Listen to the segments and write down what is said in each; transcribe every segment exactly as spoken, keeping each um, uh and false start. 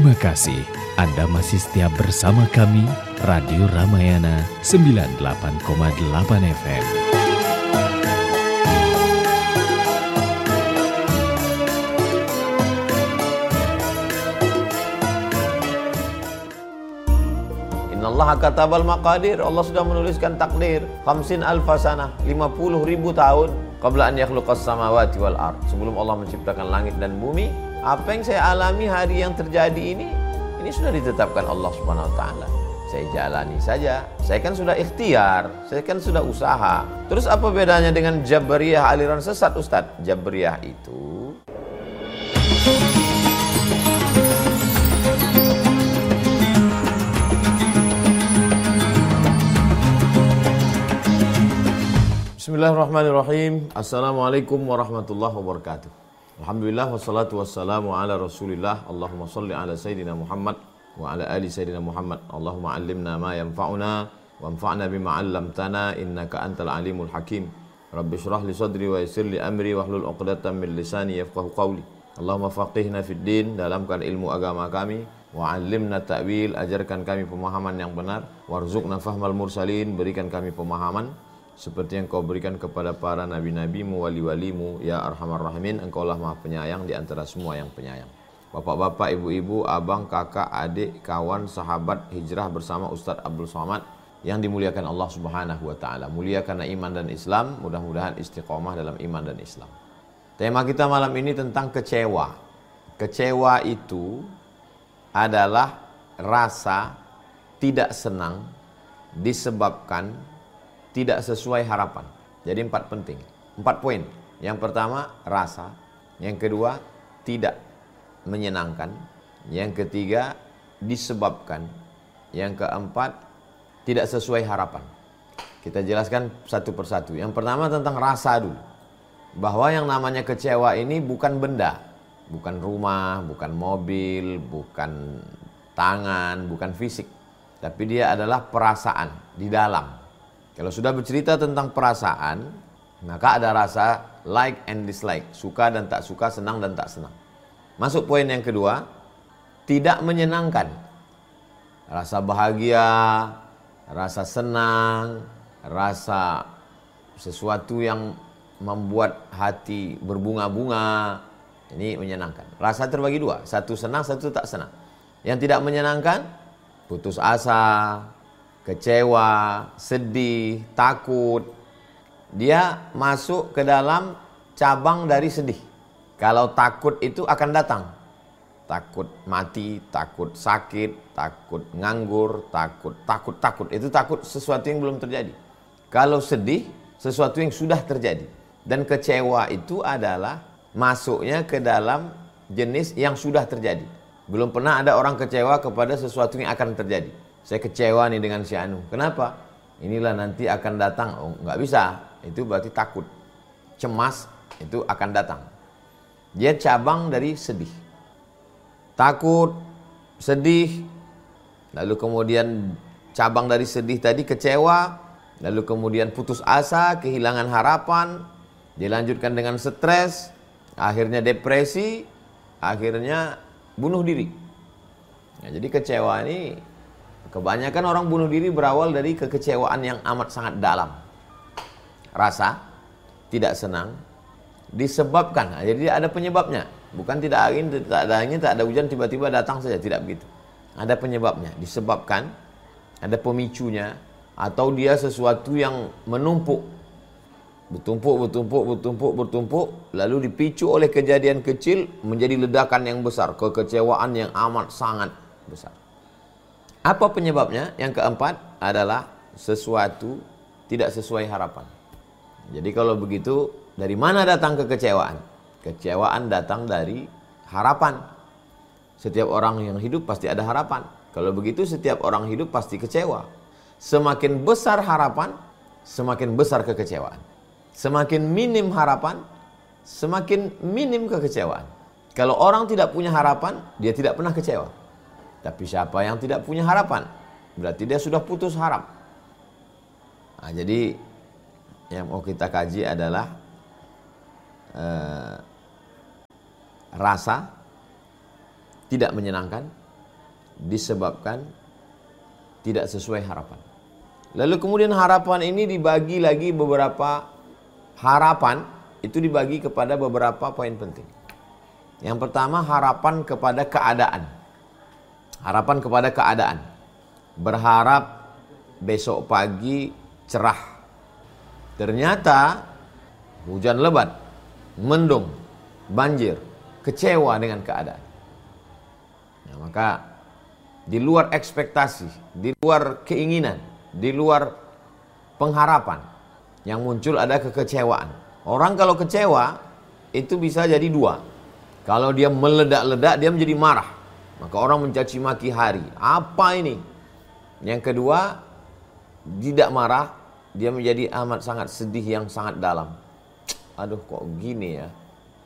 Terima kasih Anda masih setia bersama kami Radio Ramayana sembilan puluh delapan koma delapan F M. Innallaha katabal maqadir. Allah sudah menuliskan takdir. Khamsin alfasanah, lima puluh ribu tahun. Qabla an yakhluqas samawati wal ard. Sebelum Allah menciptakan langit dan bumi, apa yang saya alami hari yang terjadi ini, ini sudah ditetapkan Allah Subhanahu wa taala. Saya jalani saja. Saya kan sudah ikhtiar, saya kan sudah usaha. Terus apa bedanya dengan Jabariyah aliran sesat, Ustaz? Jabariyah itu Bismillahirrahmanirrahim. Assalamualaikum warahmatullahi wabarakatuh. Alhamdulillah wassalatu wassalamu ala Rasulillah. Allahumma shalli ala sayyidina Muhammad wa ala ali sayyidina Muhammad. Allahumma 'allimna ma yanfa'una wanfa'na bima 'allamtana innaka antal alimul hakim. Rabbi shrah li sadri wa yassir li amri wahlul 'uqdatam min lisani yafqahu qawli. Allahumma faqihna fid din, dalamkan ilmu agama kami, wa 'allimna ta'wil, ajarkan kami pemahaman yang benar, warzuqna fahmal mursalin, berikan kami pemahaman seperti yang kau berikan kepada para nabi-nabimu, wali-walimu, ya arhamar rahimin. Engkau lah maha penyayang di antara semua yang penyayang. Bapak-bapak, ibu-ibu, abang, kakak, adik, kawan, sahabat hijrah bersama Ustadz Abdul Somad yang dimuliakan Allah Subhanahu wa taala. Mulia karena iman dan Islam, mudah-mudahan istiqomah dalam iman dan Islam. Tema kita malam ini tentang kecewa. Kecewa itu adalah rasa tidak senang disebabkan tidak sesuai harapan. Jadi empat penting, empat poin. Yang pertama rasa, yang kedua tidak menyenangkan, yang ketiga disebabkan, yang keempat tidak sesuai harapan. Kita jelaskan satu persatu. Yang pertama tentang rasa dulu, bahwa yang namanya kecewa ini bukan benda, bukan rumah, bukan mobil, bukan tangan, bukan fisik, tapi dia adalah perasaan di dalam. Kalau sudah bercerita tentang perasaan, maka ada rasa like and dislike, suka dan tak suka, senang dan tak senang. Masuk poin yang kedua, tidak menyenangkan. Rasa bahagia, rasa senang, rasa sesuatu yang membuat hati berbunga-bunga, ini menyenangkan. Rasa terbagi dua, satu senang, satu tak senang. Yang tidak menyenangkan, putus asa, kecewa, sedih, takut. Dia masuk ke dalam cabang dari sedih. Kalau takut itu akan datang. Takut mati, takut sakit, takut nganggur, takut, takut, takut. Itu takut sesuatu yang belum terjadi. Kalau sedih, sesuatu yang sudah terjadi. Dan kecewa itu adalah masuknya ke dalam jenis yang sudah terjadi. Belum pernah ada orang kecewa kepada sesuatu yang akan terjadi. Saya kecewa nih dengan si Anu. Kenapa? Inilah nanti akan datang. Oh, nggak bisa. Itu berarti takut. Cemas itu akan datang. Dia cabang dari sedih. Takut, sedih. Lalu kemudian cabang dari sedih tadi kecewa. Lalu kemudian putus asa, kehilangan harapan. Dilanjutkan dengan stres. Akhirnya depresi. Akhirnya bunuh diri. Nah, jadi kecewa ini, kebanyakan orang bunuh diri berawal dari kekecewaan yang amat sangat dalam. Rasa tidak senang disebabkan, nah, jadi ada penyebabnya. Bukan tidak angin, tidak ada angin, tak ada hujan, tiba-tiba datang saja, tidak begitu. Ada penyebabnya, disebabkan, ada pemicunya, atau dia sesuatu yang menumpuk, bertumpuk, bertumpuk, bertumpuk, bertumpuk, lalu dipicu oleh kejadian kecil menjadi ledakan yang besar, kekecewaan yang amat sangat besar. Apa penyebabnya? Yang keempat adalah sesuatu tidak sesuai harapan. Jadi kalau begitu, dari mana datang kekecewaan? Kekecewaan datang dari harapan. Setiap orang yang hidup pasti ada harapan. Kalau begitu setiap orang hidup pasti kecewa. Semakin besar harapan, semakin besar kekecewaan. Semakin minim harapan, semakin minim kekecewaan. Kalau orang tidak punya harapan, dia tidak pernah kecewa. Tapi siapa yang tidak punya harapan, berarti dia sudah putus harap. Nah, jadi yang mau kita kaji adalah eh, rasa tidak menyenangkan, disebabkan tidak sesuai harapan. Lalu kemudian harapan ini dibagi lagi beberapa harapan, itu dibagi kepada beberapa poin penting. Yang pertama, harapan kepada keadaan. Harapan kepada keadaan. Berharap besok pagi cerah. Ternyata hujan lebat, mendung, banjir, kecewa dengan keadaan. Nah, maka di luar ekspektasi, di luar keinginan, di luar pengharapan, yang muncul ada kekecewaan. Orang kalau kecewa itu bisa jadi dua. Kalau dia meledak-ledak, dia menjadi marah, maka orang mencaci maki hari. Apa ini? Yang kedua, tidak marah, dia menjadi amat sangat sedih yang sangat dalam. Aduh, kok gini ya?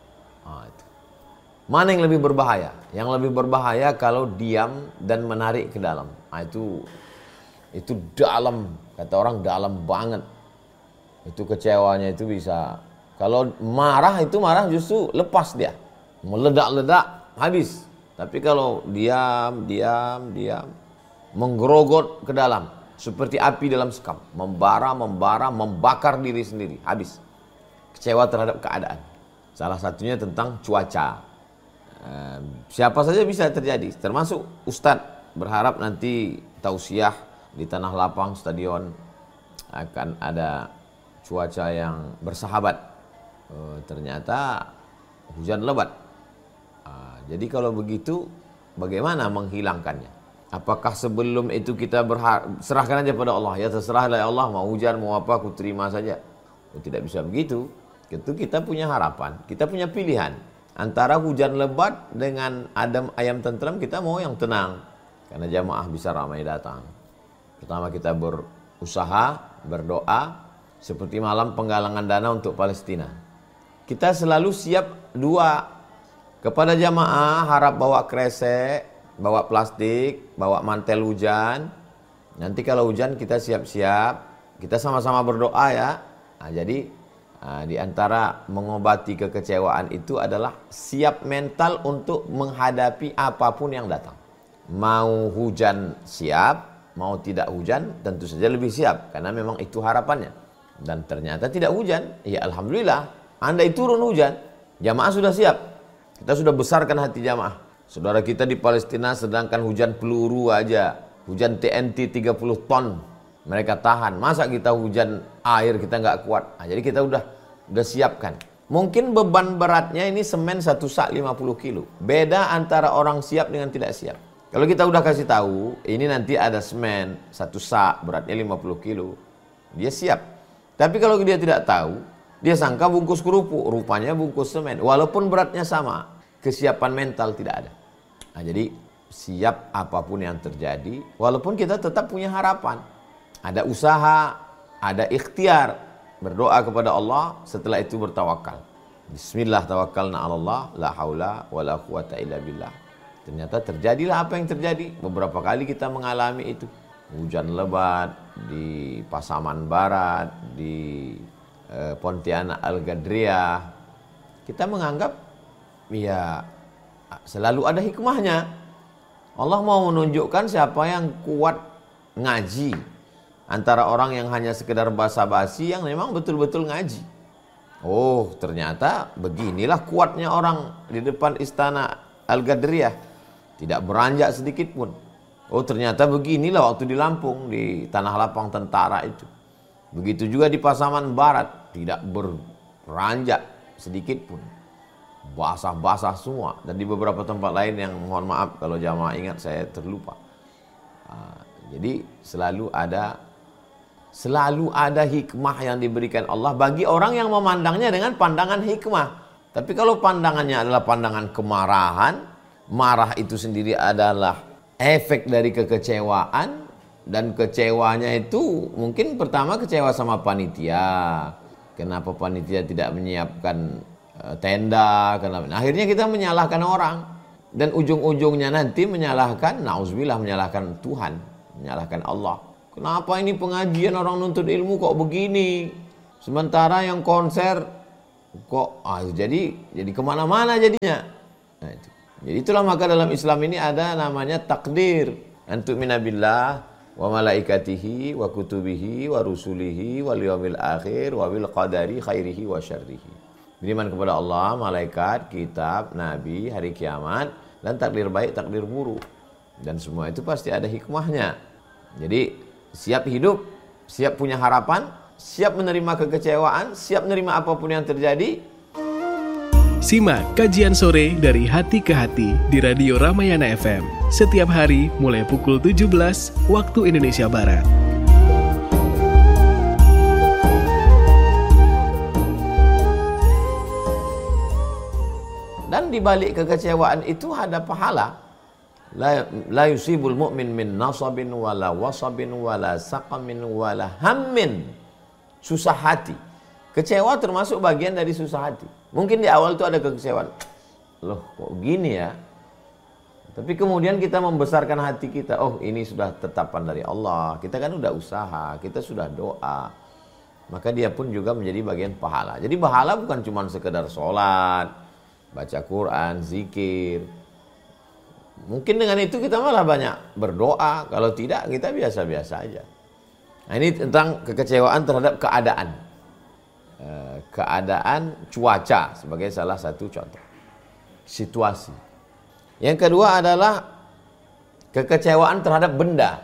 Ah, itu. Mana yang lebih berbahaya? Yang lebih berbahaya kalau diam dan menarik ke dalam. Ah, itu itu dalam, kata orang dalam banget. Itu kecewanya itu bisa. Kalau marah itu marah justru lepas dia. Meledak-ledak, habis. Tapi kalau diam, diam, diam, menggerogot ke dalam, seperti api dalam sekam, membara, membara, membakar diri sendiri, habis. Kecewa terhadap keadaan. Salah satunya tentang cuaca. Eh, siapa saja bisa terjadi, termasuk Ustadz berharap nanti tausiah di Tanah Lapang Stadion akan ada cuaca yang bersahabat. Eh, ternyata hujan lebat. Eh, jadi kalau begitu, bagaimana menghilangkannya? Apakah sebelum itu kita berharap, serahkan aja pada Allah, ya terserahlah ya Allah, mau hujan mau apa aku terima saja? Oh, tidak bisa begitu. Itu kita punya harapan, kita punya pilihan antara hujan lebat dengan adem ayam tentram. Kita mau yang tenang karena jamaah bisa ramai datang. Pertama kita berusaha, berdoa seperti malam penggalangan dana untuk Palestina. Kita selalu siap dua, kepada jamaah harap bawa kresek, bawa plastik, bawa mantel hujan. Nanti kalau hujan kita siap-siap, kita sama-sama berdoa ya. Nah, jadi Nah, di antara mengobati kekecewaan itu adalah siap mental untuk menghadapi apapun yang datang. Mau hujan siap, mau tidak hujan tentu saja lebih siap, karena memang itu harapannya. Dan ternyata tidak hujan, ya alhamdulillah, andai turun hujan, jamaah sudah siap. Kita sudah besarkan hati jamaah. Saudara kita di Palestina sedangkan hujan peluru aja, hujan T N T tiga puluh ton. Mereka tahan, masa kita hujan air kita nggak kuat. Nah, jadi kita udah udah siapkan. Mungkin beban beratnya ini semen satu sak lima puluh kilo. Beda antara orang siap dengan tidak siap. Kalau kita udah kasih tahu, ini nanti ada semen satu sak beratnya lima puluh kilo, dia siap. Tapi kalau dia tidak tahu, dia sangka bungkus kerupuk, rupanya bungkus semen. Walaupun beratnya sama, kesiapan mental tidak ada. Nah, jadi siap apapun yang terjadi, walaupun kita tetap punya harapan. Ada usaha, ada ikhtiar, berdoa kepada Allah, setelah itu bertawakal. Bismillah tawakkalna 'ala Allah, la haula wala quwata illa billah. Ternyata terjadilah apa yang terjadi. Beberapa kali kita mengalami itu. Hujan lebat di Pasaman Barat, di eh, Pontianak Al-Gadriyah. Kita menganggap ya selalu ada hikmahnya. Allah mau menunjukkan siapa yang kuat ngaji antara orang yang hanya sekedar basa-basi yang memang betul-betul ngaji. Oh, ternyata beginilah kuatnya orang di depan istana Al-Gadriyah. Tidak beranjak sedikit pun. Oh, ternyata beginilah waktu di Lampung, di Tanah Lapang tentara itu. Begitu juga di Pasaman Barat, tidak beranjak sedikit pun. Basah-basah semua. Dan di beberapa tempat lain yang mohon maaf kalau jamaah ingat saya terlupa. Nah, jadi selalu ada Selalu ada hikmah yang diberikan Allah bagi orang yang memandangnya dengan pandangan hikmah. Tapi kalau pandangannya adalah pandangan kemarahan, marah itu sendiri adalah efek dari kekecewaan, dan kecewanya itu mungkin pertama kecewa sama panitia. Kenapa panitia tidak menyiapkan uh, tenda? Kenapa? Nah, akhirnya kita menyalahkan orang, dan ujung-ujungnya nanti menyalahkan, nauzubillah, menyalahkan Tuhan, menyalahkan Allah. Kenapa ini pengajian orang nuntut ilmu kok begini? Sementara yang konser kok ah, jadi jadi kemana-mana jadinya. Nah, itu. Jadi itulah maka dalam Islam ini ada namanya takdir. Antu'mina billah wa malaikatihi wa kutubihi wa rusulihi wal yawmil akhir wa bil qadari khairihi wa syarrihi. Beriman kepada Allah, malaikat, kitab, nabi, hari kiamat, dan takdir baik, takdir buruk. Dan semua itu pasti ada hikmahnya. Jadi siap hidup, siap punya harapan, siap menerima kekecewaan, siap menerima apapun yang terjadi. Simak kajian sore dari Hati ke Hati di Radio Ramayana F M setiap hari mulai pukul tujuh belas waktu Indonesia Barat. Dan di balik kekecewaan itu ada pahala. La, la yusibul mu'min min nasabin wala wasabin wala saqamin wala hammin. Susah hati. Kecewa termasuk bagian dari susah hati. Mungkin di awal itu ada kekecewaan. Loh kok gini ya? Tapi kemudian kita membesarkan hati kita. Oh ini sudah tetapan dari Allah. Kita kan udah usaha. Kita sudah doa. Maka dia pun juga menjadi bagian pahala. Jadi pahala bukan cuma sekedar sholat, baca Quran, zikir. Mungkin dengan itu kita malah banyak berdoa. Kalau tidak kita biasa-biasa aja. Nah ini tentang kekecewaan terhadap keadaan. Keadaan cuaca sebagai salah satu contoh situasi. Yang kedua adalah kekecewaan terhadap benda.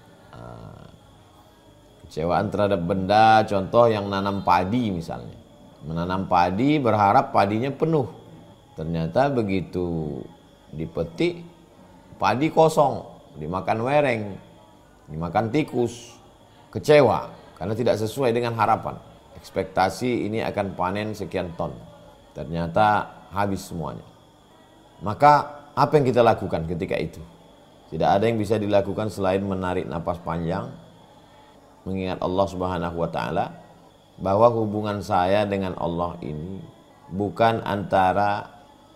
Kekecewaan terhadap benda, contoh yang nanam padi misalnya. Menanam padi berharap padinya penuh. Ternyata begitu dipetik padi kosong, dimakan wereng, dimakan tikus, kecewa karena tidak sesuai dengan harapan. Ekspektasi ini akan panen sekian ton. Ternyata habis semuanya. Maka apa yang kita lakukan ketika itu? Tidak ada yang bisa dilakukan selain menarik napas panjang, mengingat Allah Subhanahu wa taala bahwa hubungan saya dengan Allah ini bukan antara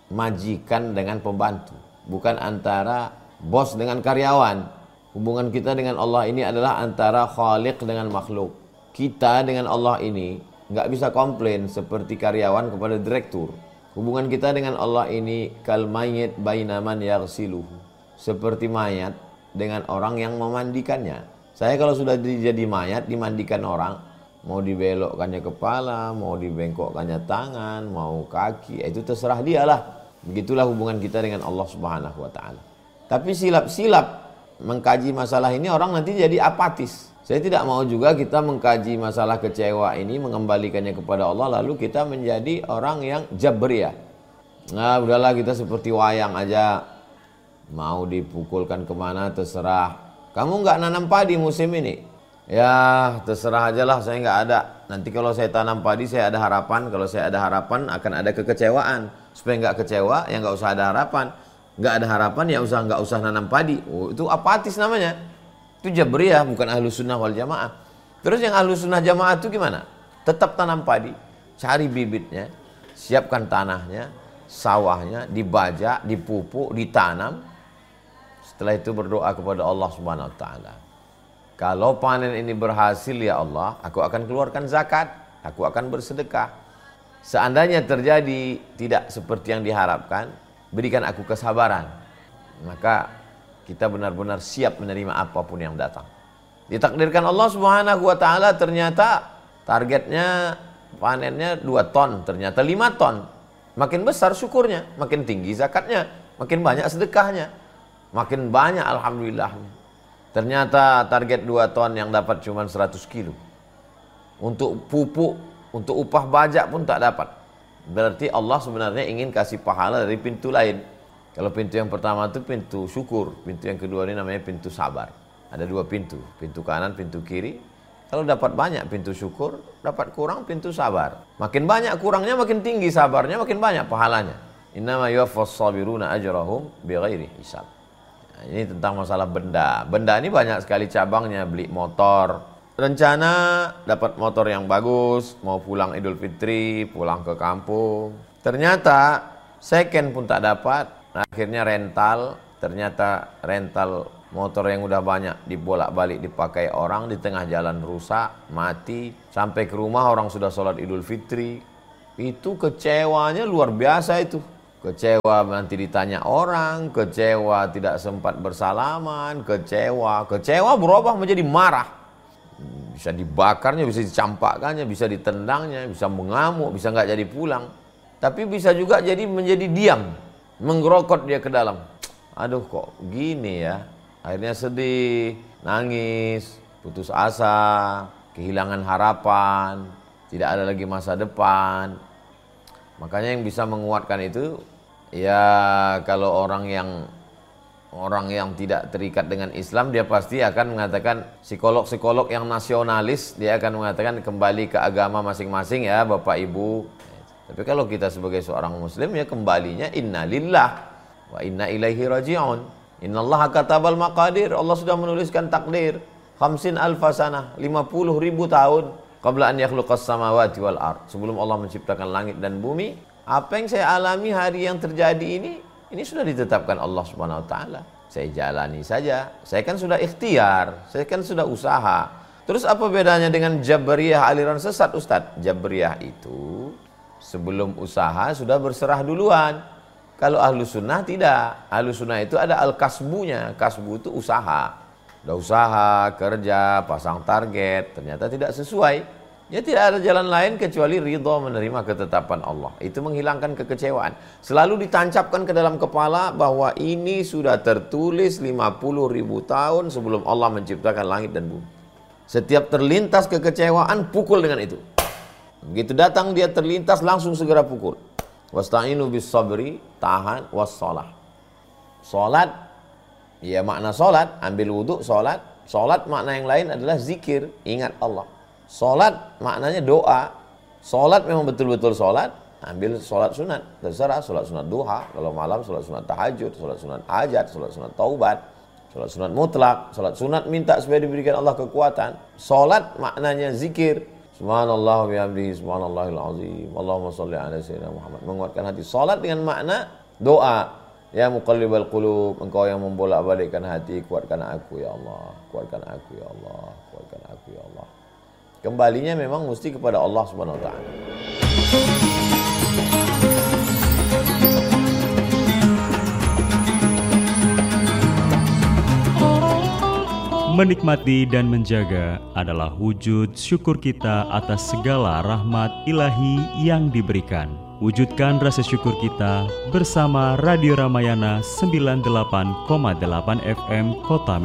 majikan dengan pembantu, bukan antara bos dengan karyawan. Hubungan kita dengan Allah ini adalah antara khaliq dengan makhluk. Kita dengan Allah ini nggak bisa komplain seperti karyawan kepada direktur. Hubungan kita dengan Allah ini kal mayyit baina man yaghsiluhu, seperti mayat dengan orang yang memandikannya. Saya kalau sudah jadi mayat dimandikan orang, mau dibelokkannya kepala, mau dibengkokkannya tangan, mau kaki, itu terserah dia lah. Begitulah hubungan kita dengan Allah Subhanahu wa taala. Tapi silap-silap mengkaji masalah ini orang nanti jadi apatis. Saya tidak mau juga kita mengkaji masalah kecewa ini, mengembalikannya kepada Allah, lalu kita menjadi orang yang jabriyah. Nah udahlah kita seperti wayang aja, mau dipukulkan kemana terserah. Kamu nggak nanam padi musim ini? Ya terserah aja lah, saya nggak ada. Nanti kalau saya tanam padi saya ada harapan, kalau saya ada harapan akan ada kekecewaan. Supaya nggak kecewa ya nggak usah ada harapan. Nggak ada harapan ya usah nggak usah nanam padi. Oh, itu apatis namanya. Itu jabriyah, bukan ahlu sunnah wal jamaah. Terus yang ahlu sunnah jamaah itu gimana? Tetap tanam padi, cari bibitnya, siapkan tanahnya, sawahnya, dibajak, dipupuk, ditanam. Setelah itu berdoa kepada Allah Subhanahu wa taala. Kalau panen ini berhasil ya Allah, aku akan keluarkan zakat, aku akan bersedekah. Seandainya terjadi tidak seperti yang diharapkan, berikan aku kesabaran. Maka kita benar-benar siap menerima apapun yang datang. Ditakdirkan Allah Subhanahu wa taala ternyata targetnya panennya dua ton, ternyata lima ton. Makin besar syukurnya, makin tinggi zakatnya, makin banyak sedekahnya, makin banyak alhamdulillah. Ternyata target dua ton yang dapat cuma seratus kilo. Untuk pupuk, untuk upah bajak pun tak dapat. Berarti Allah sebenarnya ingin kasih pahala dari pintu lain. Kalau pintu yang pertama itu pintu syukur, pintu yang kedua ini namanya pintu sabar. Ada dua pintu, pintu kanan, pintu kiri. Kalau dapat banyak pintu syukur, dapat kurang pintu sabar. Makin banyak kurangnya, makin tinggi sabarnya, makin banyak pahalanya. Innama yuwaffas sabiruna ajrahum bighairi hisab. Nah, ini tentang masalah benda. Benda ini banyak sekali cabangnya, beli motor. Rencana dapat motor yang bagus, mau pulang Idul Fitri, pulang ke kampung. Ternyata second pun tak dapat. Nah, akhirnya rental, ternyata rental motor yang udah banyak dibolak-balik dipakai orang, di tengah jalan rusak, mati, sampai ke rumah orang sudah sholat Idul Fitri. Itu kecewanya luar biasa itu. Kecewa nanti ditanya orang, kecewa tidak sempat bersalaman, kecewa, kecewa berubah menjadi marah. Bisa dibakarnya, bisa dicampakkannya, bisa ditendangnya, bisa mengamuk, bisa nggak jadi pulang. Tapi bisa juga jadi menjadi diam, menggerokot dia ke dalam. Aduh kok gini ya. Akhirnya sedih, nangis, putus asa, kehilangan harapan, tidak ada lagi masa depan. Makanya yang bisa menguatkan itu, ya kalau orang yang orang yang tidak terikat dengan Islam, dia pasti akan mengatakan, psikolog-psikolog yang nasionalis, dia akan mengatakan kembali ke agama masing-masing ya Bapak Ibu. Tapi kalau kita sebagai seorang muslim, ya kembalinya inna lillah wa inna ilaihi raji'un. Innallaha katabal maqadir. Allah sudah menuliskan takdir. Khamsin alfasanah, lima puluh ribu tahun. Qabla an yakhluqas samawati wal ard. Sebelum Allah menciptakan langit dan bumi, apa yang saya alami hari yang terjadi ini, ini sudah ditetapkan Allah Subhanahu wa taala. Saya jalani saja. Saya kan sudah ikhtiar, saya kan sudah usaha. Terus apa bedanya dengan Jabariyah aliran sesat, Ustadz? Jabariyah itu sebelum usaha sudah berserah duluan. Kalau ahlu sunnah tidak. Ahlu sunnah itu ada al-kasbunya. Kasbu itu usaha. Udah usaha, kerja, pasang target, ternyata tidak sesuai. Ya tidak ada jalan lain kecuali ridha menerima ketetapan Allah. Itu menghilangkan kekecewaan. Selalu ditancapkan ke dalam kepala bahwa ini sudah tertulis lima puluh ribu tahun sebelum Allah menciptakan langit dan bumi. Setiap terlintas kekecewaan, pukul dengan itu. Begitu datang dia terlintas, langsung segera pukul. Wasta'inu bis sabri, tahan, wassalah. Salat, ya makna solat, ambil wudhu, solat. Solat makna yang lain adalah zikir, ingat Allah. Solat maknanya doa. Solat memang betul-betul solat, ambil solat sunat. Terserah, solat sunat duha, kalau malam solat sunat tahajud, solat sunat hajat, solat sunat taubat, solat sunat mutlak, solat sunat minta supaya diberikan Allah kekuatan. Solat maknanya zikir. Subhanallah wa bihamdihi, subhanallahil azim, Allahumma sholli ala sayyidina Muhammad. Menguatkan hati. Solat dengan makna doa. Ya muqallibal qulub, engkau yang membolak-balikkan hati, kuatkan aku ya Allah, kuatkan aku ya Allah, kuatkan aku ya Allah. Kembalinya memang mesti kepada Allah Subhanahu wa taala. Menikmati dan menjaga adalah wujud syukur kita atas segala rahmat ilahi yang diberikan. Wujudkan rasa syukur kita bersama Radio Ramayana sembilan puluh delapan koma delapan F M Kota